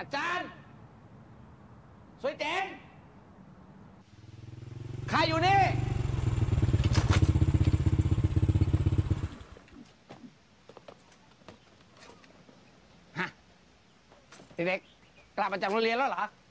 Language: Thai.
อาจารย์สวยเจ๋งใครอยู่นี่ฮะเด็กๆกลับมาจากโรงเรียนแล้วเหรอ